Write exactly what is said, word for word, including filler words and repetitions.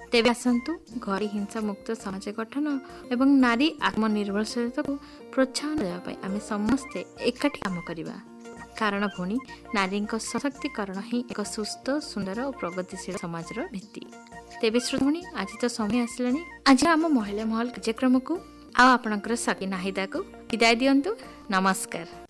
तेबे आसंतु घरे हिंसा मुक्त समाज गठन एवं नारी आत्मनिर्भरशीलता को प्रोत्साहन देवाई आम समस्ते एकाठी काम करवा। कारण भूणी नारी सशक्तिकरण ही एक सुस्थ सुंदर और प्रगतिशील समाज भित्ति। तेबे श्रोतामणी आज तो समय आसला आज आम महिला महल कार्यक्रम को आपणकर सकी नाहिदा को विदाय दियंतु। नमस्कार।